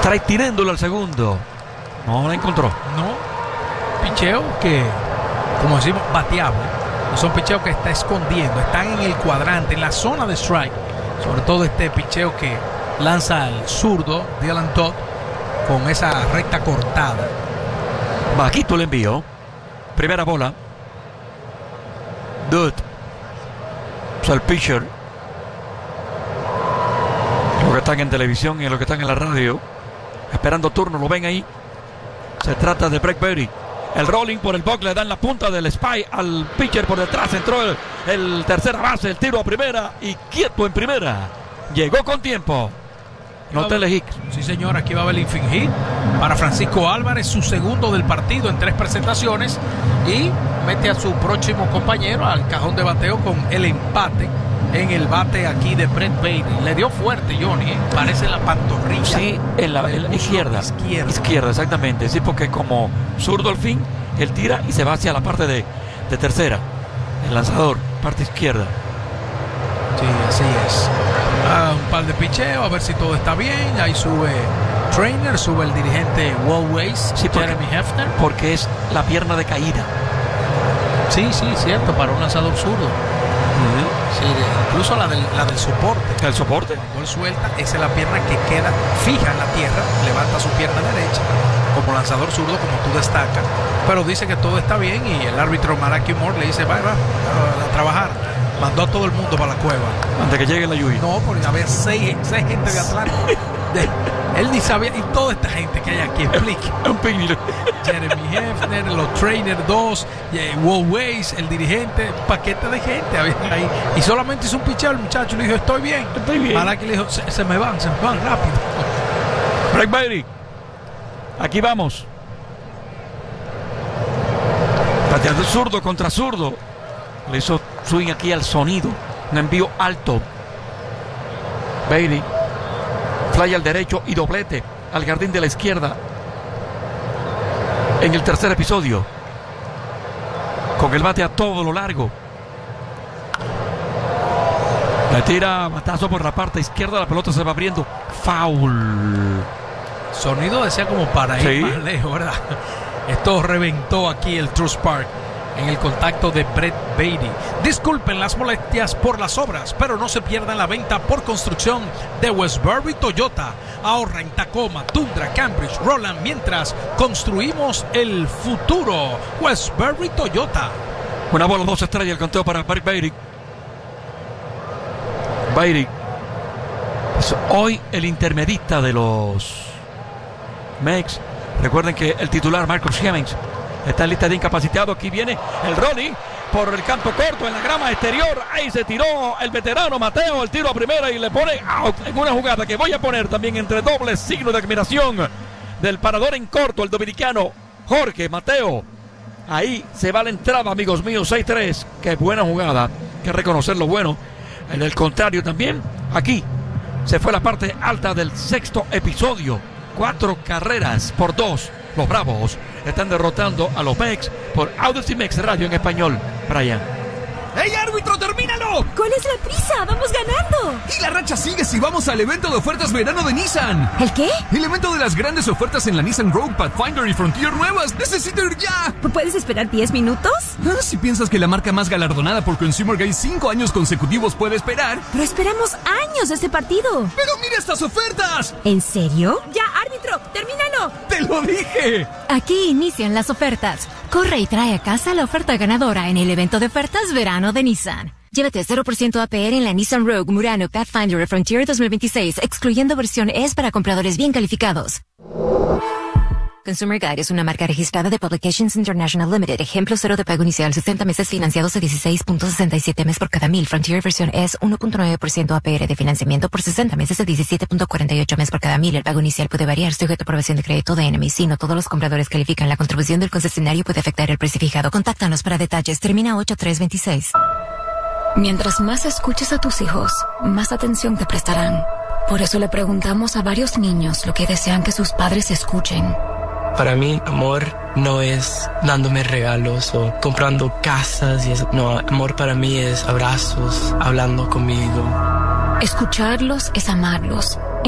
Strike tirándolo al segundo. No la encontró. No. Picheo que, como decimos, bateable. Son picheos que está escondiendo. Están en el cuadrante, en la zona de strike. Sobre todo este picheo que lanza al zurdo Dylan Todd con esa recta cortada. Bajito el envío. Primera bola. Dude. Pues el pitcher. Los que están en televisión y los que están en la radio esperando turno, lo ven ahí. Se trata de Brett Baty. El rolling por el box, le dan la punta del spy al pitcher por detrás. Entró el tercera base, el tiro a primera y quieto en primera. Llegó con tiempo. Notele Hicks. Sí, señor, aquí va a haber el infringir para Francisco Álvarez, su segundo del partido en 3 presentaciones, y mete a su próximo compañero al cajón de bateo con el empate en el bate aquí de Brett Baty. Le dio fuerte, Johnny, parece la pantorrilla. Sí, en la izquierda. Izquierda, exactamente. Sí, porque como zurdo al fin, él tira y se va hacia la parte de tercera. El lanzador, parte izquierda. Sí, así es. Un par de picheos, a ver si todo está bien. Ahí sube Trainer, sube el dirigente Wallways, sí, Jeremy Hefner. Porque es la pierna de caída. Sí, cierto, para un lanzador zurdo. Sí, incluso la del soporte. ¿El soporte? Cuando él suelta, esa es la pierna que queda fija en la tierra, levanta su pierna derecha, como lanzador zurdo, como tú destacas. Pero dice que todo está bien y el árbitro Maraki Moore le dice, va a trabajar. Mandó a todo el mundo para la cueva. Antes que llegue la lluvia. No, porque había 6 gente de Atlanta. Él ni sabía, y toda esta gente que hay aquí, explique. Jeremy Hefner, los Trainer 2, Wallways, el dirigente, un paquete de gente había ahí. Y solamente hizo un picheo el muchacho, le dijo, estoy bien. Para que le dijo, se me van rápido. Brett Baty. Aquí vamos. Pateando zurdo contra zurdo. Le hizo swing aquí al sonido. Un envío alto. Baty. Fly al derecho y doblete al jardín de la izquierda. En el tercer episodio. Con el bate a todo lo largo. Le tira batazo por la parte izquierda. La pelota se va abriendo. Foul. Sonido decía como para ir más lejos, ¿verdad? Esto reventó aquí el Truist Park en el contacto de Brett Baty. Disculpen las molestias por las obras, pero no se pierdan la venta por construcción de Westbury Toyota. Ahorra en Tacoma, Tundra, Cambridge, Roland, mientras construimos el futuro. Westbury Toyota. Una bola, 2 estrellas, el conteo para Brett Baty. Baty es hoy el intermedista de los Mex. Recuerden que el titular Marcus Hemmings está en lista de incapacitado. Aquí viene el rolling por el campo corto en la grama exterior. Ahí se tiró el veterano Mateo. El tiro a primera y le pone out en una jugada que voy a poner también entre dobles signo de admiración del parador en corto, el dominicano Jorge Mateo. Ahí se va la entrada, amigos míos. 6-3. Qué buena jugada. Hay que reconocer lo bueno. En el contrario también, aquí se fue la parte alta del sexto episodio. 4 carreras por 2. Los Bravos están derrotando a los Mex por Audacy Mex Radio en español. Brian. ¡Ey, árbitro, termínalo! ¿Cuál es la prisa? ¡Vamos ganando! Y la racha sigue si vamos al evento de ofertas verano de Nissan. ¿El qué? El evento de las grandes ofertas en la Nissan Rogue, Pathfinder y Frontier nuevas. ¡Necesito ir ya! ¿Puedes esperar 10 minutos? Si piensas que la marca más galardonada por Consumer Guide 5 años consecutivos puede esperar. Pero esperamos años de este partido. ¡Pero mira estas ofertas! ¿En serio? ¡Ya, árbitro! ¡Termínalo! ¡Te lo dije! Aquí inician las ofertas. Corre y trae a casa la oferta ganadora en el evento de ofertas verano de Nissan. Llévate 0% APR en la Nissan Rogue, Murano, Pathfinder y Frontier 2026, excluyendo versión S para compradores bien calificados. Consumer Guide es una marca registrada de Publications International Limited. Ejemplo 0 de pago inicial, 60 meses financiados a 16.67 mes por cada 1000. Frontier versión S, 1.9% APR de financiamiento por 60 meses a 17.48 mes por cada 1000. El pago inicial puede variar sujeto a aprobación de crédito de NMC. No todos los compradores califican. La contribución del concesionario puede afectar el precio fijado. Contáctanos para detalles. Termina 8326. Mientras más escuches a tus hijos, más atención te prestarán. Por eso le preguntamos a varios niños lo que desean que sus padres escuchen. Para mí, amor no es dándome regalos o comprando casas y eso. No, amor para mí es abrazos, hablando conmigo. Escucharlos es amarlos.